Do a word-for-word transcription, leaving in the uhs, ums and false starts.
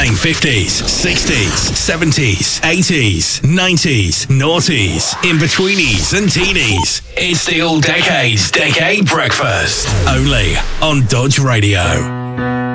Playing fifties, sixties, seventies, eighties, nineties, noughties, in-betweenies and teenies. It's the All Decades Decade Breakfast. Only on Dodge Radio.